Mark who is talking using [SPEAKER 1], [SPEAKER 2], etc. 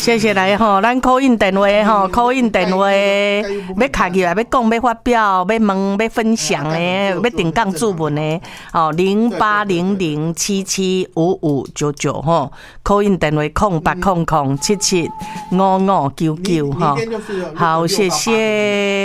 [SPEAKER 1] 谢谢来吼，咱call in电话吼，call in电话要卡起来，要讲要发表，要问要分享的，要定岗注文的，哦0800775599吼，call in电话0800775599吼，好，谢谢。